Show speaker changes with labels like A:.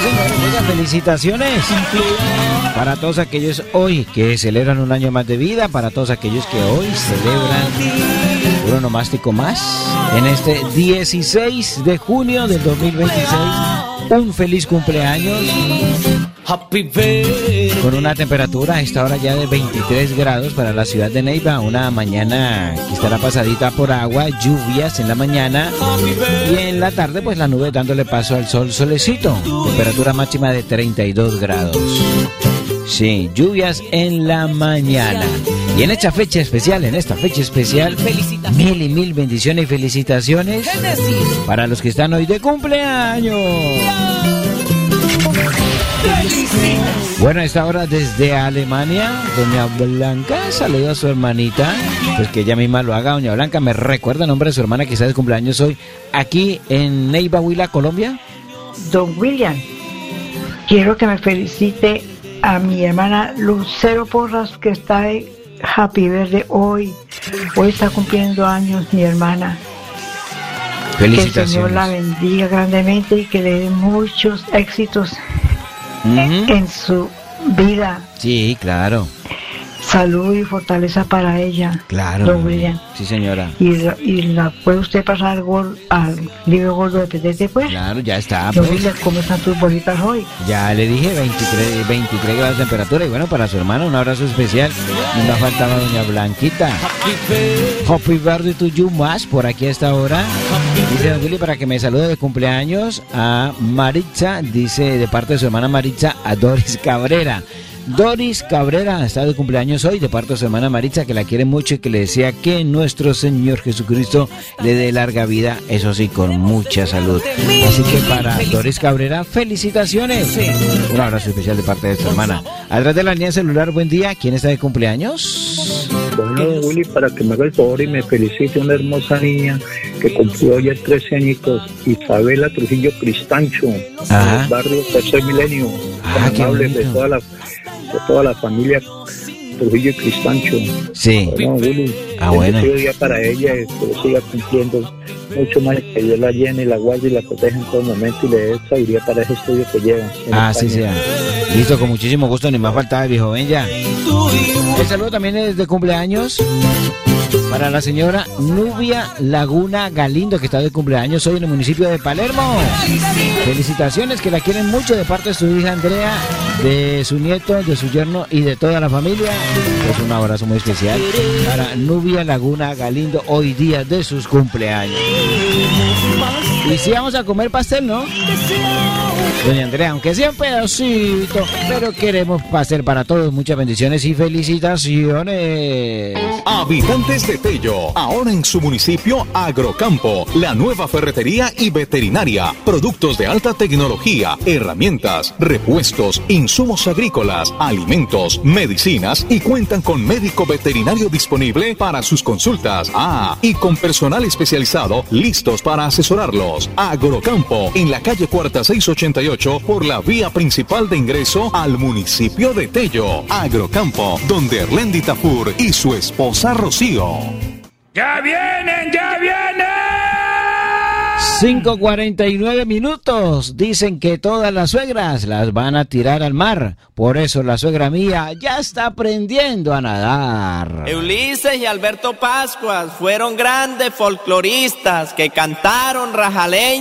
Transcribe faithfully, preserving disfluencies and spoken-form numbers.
A: señores, oiga, felicitaciones para todos aquellos hoy que celebran un año más de vida, para todos aquellos que hoy celebran un onomástico más en este dieciséis de junio del dos mil veintiséis. Un feliz cumpleaños con una temperatura a esta hora ya de veintitrés grados para la ciudad de Neiva. Una mañana que estará pasadita por agua, lluvias en la mañana y en la tarde pues la nube dándole paso al sol, solecito. Temperatura máxima de treinta y dos grados. Sí, lluvias en la mañana. Y en esta fecha especial, en esta fecha especial, mil y mil bendiciones y felicitaciones para los que están hoy de cumpleaños. Bueno, a esta hora desde Alemania, doña Blanca saluda a su hermanita, pues que ella misma lo haga. Doña Blanca, ¿me recuerda el nombre de su hermana que está de cumpleaños hoy aquí en Neiva, Huila, Colombia?
B: Don William, quiero que me felicite a mi hermana Lucero Porras, que está de Happy Birthday hoy. Hoy está cumpliendo años mi hermana.
A: Felicitaciones.
B: Que el Señor la bendiga grandemente y que le dé muchos éxitos
A: uh-huh.
B: en su vida.
A: Sí, claro.
B: Salud y fortaleza para ella.
A: Claro.
B: Don William.
A: Sí, señora.
B: Y la, y la puede usted pasar al, gol, al libro gordo de Petete, pues.
A: Claro, ya está.
B: Don
A: Pues.
B: William, ¿cómo están tus bolitas hoy?
A: Ya le dije veintitrés, veintitrés grados de temperatura. Y bueno, para su hermano un abrazo especial. No nos faltaba doña Blanquita. Happy birthday to you más por aquí a esta hora. Dice don Willy para que me salude de cumpleaños a Maritza. Dice de parte de su hermana Maritza a Doris Cabrera. Doris Cabrera está de cumpleaños hoy de parte de su hermana Maritza, que la quiere mucho y que le desea que nuestro Señor Jesucristo le dé larga vida, eso sí, con mucha salud. Así que para Doris Cabrera, felicitaciones. Un abrazo especial de parte de su hermana. Atrás de la línea celular, buen día. ¿Quién está de cumpleaños?
C: Bueno, Willy, para que me haga el favor y me felicite una hermosa niña que cumplió ayer trece añitos, Isabela Trujillo Cristancho,
A: Ajá.
C: en el barrio Tercer Milenio.
A: Ah, qué
C: Amable de
A: bonito.
C: toda la de toda la familia Trujillo y Cristancho.
A: Sí.
C: Bueno, Willy,
A: Ah, bueno.
C: bendecido día para ella, y que siga cumpliendo mucho más, que Dios la llene y la guarde y la proteja en todo momento y le dé sabiduría para ese estudio que lleva.
A: Ah, sí, sea. Listo, con muchísimo gusto, ni más faltaba, viejo. Ven ya. El saludo también es de cumpleaños para la señora Nubia Laguna Galindo, que está de cumpleaños hoy en el municipio de Palermo. Felicitaciones, que la quieren mucho de parte de su hija Andrea, de su nieto, de su yerno y de toda la familia. Pues un abrazo muy especial para Nubia Laguna Galindo, hoy día de sus cumpleaños. Y si vamos a comer pastel, ¿no? Doña Andrea, aunque sea un pedacito, pero queremos pastel para todos. Muchas bendiciones y felicitaciones.
D: Habitantes de Tello, ahora en su municipio Agrocampo, la nueva ferretería y veterinaria, productos de alta tecnología, herramientas, repuestos, insumos agrícolas, alimentos, medicinas y cuentan con médico veterinario disponible para sus consultas. Ah, y con personal especializado listos para asesorarlos. Agrocampo, en la calle Cuarta seiscientos ochenta y ocho, por la vía principal de ingreso al municipio de Tello. Agrocampo, donde Erlendi Tafur y su esposa Rocío.
E: ¡Ya vienen, ya vienen!
A: cinco cuarenta y nueve minutos. Dicen que todas las suegras las van a tirar al mar. Por eso la suegra mía ya está aprendiendo a nadar.
F: Ulises y Alberto Pascuas fueron grandes folcloristas que cantaron rajaleño.